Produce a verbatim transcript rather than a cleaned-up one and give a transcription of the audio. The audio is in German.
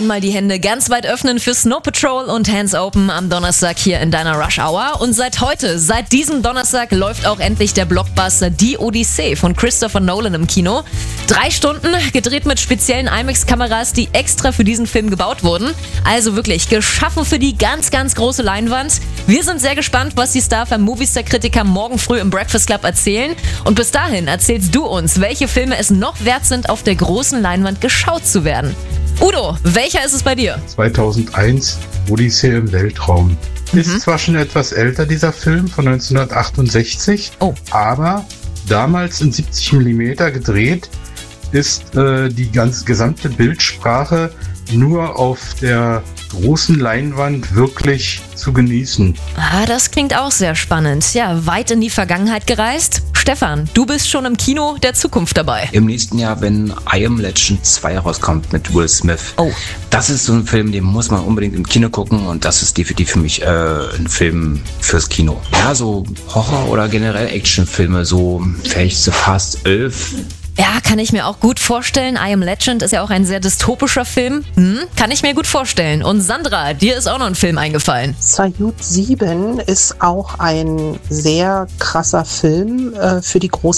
einmal die Hände ganz weit öffnen für Snow Patrol und Hands Open am Donnerstag hier in deiner Rush Hour. Und seit heute, seit diesem Donnerstag, läuft auch endlich der Blockbuster Die Odyssee von Christopher Nolan im Kino. Drei Stunden, gedreht mit speziellen IMAX-Kameras, die extra für diesen Film gebaut wurden. Also wirklich geschaffen für die ganz, ganz große Leinwand. Wir sind sehr gespannt, was die Star Film Movistar-Kritiker morgen früh im Breakfast Club erzählen. Und bis dahin erzählst du uns, welche Filme es noch wert sind, auf der großen Leinwand geschaut zu werden. Udo, welcher ist es bei dir? zweitausendeins, Odyssee im Weltraum. Mhm. Ist zwar schon etwas älter, dieser Film, von neunzehnhundertachtundsechzig, oh. aber damals in siebzig Millimeter gedreht, ist äh, die ganze gesamte Bildsprache nur auf der großen Leinwand wirklich zu genießen. Ah, das klingt auch sehr spannend. Ja, weit in die Vergangenheit gereist. Stefan, du bist schon im Kino der Zukunft dabei. Im nächsten Jahr, wenn I Am Legend zwei rauskommt mit Will Smith. Oh. Das ist so ein Film, den muss man unbedingt im Kino gucken und das ist definitiv für mich äh, ein Film fürs Kino. Ja, so Horror- oder generell Actionfilme, so vielleicht so Fast elf. Ja, kann ich mir auch gut vorstellen. I Am Legend ist ja auch ein sehr dystopischer Film. Hm, kann ich mir gut vorstellen. Und Sandra, dir ist auch noch ein Film eingefallen. Saiyut sieben ist auch ein sehr krasser Film äh, für die große